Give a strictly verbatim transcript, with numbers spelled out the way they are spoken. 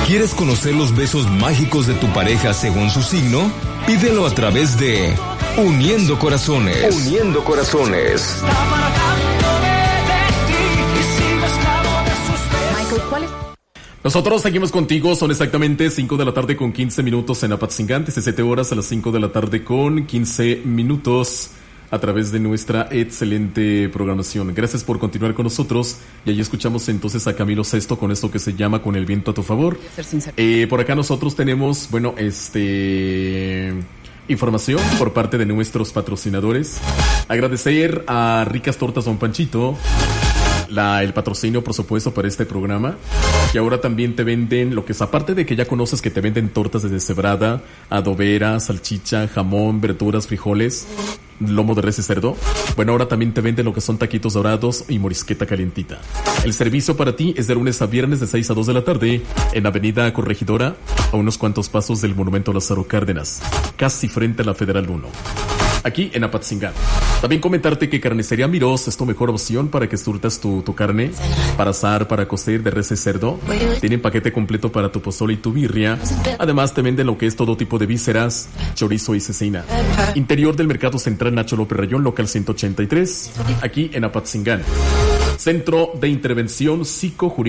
¿Quieres conocer los besos mágicos de tu pareja según su signo? Pídelo a través de Uniendo Corazones. Uniendo Corazones. Michael, ¿cuál es? Nosotros seguimos contigo, son exactamente cinco de la tarde con quince minutos en Apatzingán, diecisiete horas a las cinco de la tarde con quince minutos a través de nuestra excelente programación. Gracias por continuar con nosotros y ahí escuchamos entonces a Camilo Sesto con esto que se llama Con el viento a tu favor. Eh, por acá nosotros tenemos, bueno, este... información por parte de nuestros patrocinadores. Agradecer a Ricas Tortas Don Panchito La, el patrocinio, por supuesto, para este programa. Y ahora también te venden lo que es, aparte de que ya conoces que te venden tortas de deshebrada, adobera, salchicha, jamón, verduras, frijoles, lomo de res y cerdo. Bueno, ahora también te venden lo que son taquitos dorados y morisqueta calientita. El servicio para ti es de lunes a viernes de seis a dos de la tarde en Avenida Corregidora, a unos cuantos pasos del Monumento Lázaro Cárdenas, casi frente a la Federal uno. Aquí en Apatzingán. También comentarte que Carnicería Mirós es tu mejor opción para que surtas tu, tu carne para asar, para cocer de res y cerdo. Tienen paquete completo para tu pozole y tu birria. Además te venden lo que es todo tipo de vísceras, chorizo y cecina. Interior del Mercado Central Nacho López Rayón, local ciento ochenta y tres, aquí en Apatzingán. Centro de Intervención Psicojurídica